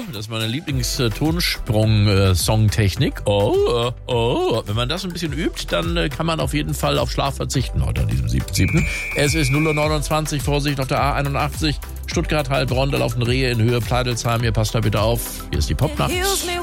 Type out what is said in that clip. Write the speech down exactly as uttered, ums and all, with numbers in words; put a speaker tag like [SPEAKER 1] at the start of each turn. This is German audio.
[SPEAKER 1] das ist meine Lieblings-Tonsprung-Songtechnik. Oh, oh, oh. Wenn man das ein bisschen übt, dann äh, kann man auf jeden Fall auf Schlaf verzichten heute an diesem siebten siebten Es ist null Uhr neunundzwanzig, Vorsicht auf der A einundachtzig. Stuttgart, Heilbronn, da laufen Rehe in Höhe Pleidelsheim. Ihr passt da bitte auf. Hier ist die Popnacht.